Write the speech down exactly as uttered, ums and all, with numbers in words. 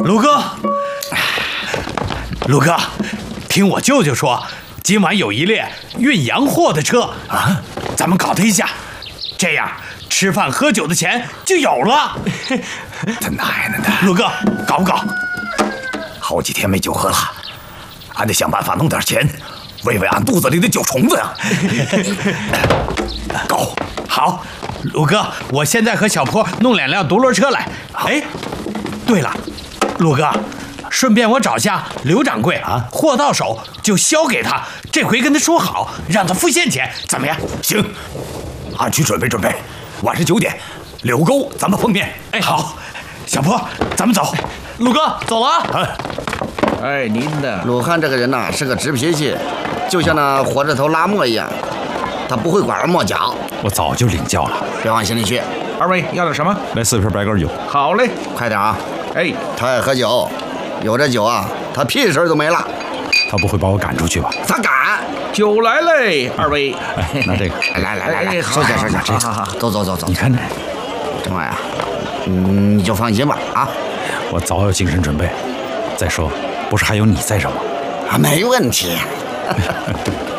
鲁哥，鲁哥，听我舅舅说，今晚有一列运洋货的车啊，咱们搞他一下，这样吃饭喝酒的钱就有了。 他奶奶的！ 鲁哥，搞不搞？ 好几天没酒喝了，俺得想办法弄点钱，喂喂俺肚子里的酒虫子呀！ 搞好，鲁哥，我现在和小坡弄两辆独轮车来。哎，对了，鲁哥，顺便我找下刘掌柜啊，货到手就销给他。这回跟他说好，让他付现钱，怎么样？ 行，俺去准备准备。晚上九点，柳沟咱们碰面。 哎，好，小坡，咱们走。鲁哥，走了啊！ 哎，您的鲁汉这个人呐、啊，是个直脾气，就像那火车头拉磨一样，他不会拐弯抹角。 我早就领教了， 别往心里去。 二位要点什么？ 来四瓶白干酒。 好嘞， 快点啊！ 哎， 他爱喝酒，有这酒啊，他屁事都没了。 他不会把我赶出去吧？ 他敢！ 酒来嘞，二位。 哎，拿这个。 来来来来， 哎收下收下， 好好好， 走走走走。 你看这， 政委啊，嗯，你就放心吧啊。 我早有精神准备。再说，不是还有你在这吗？ 啊，没问题。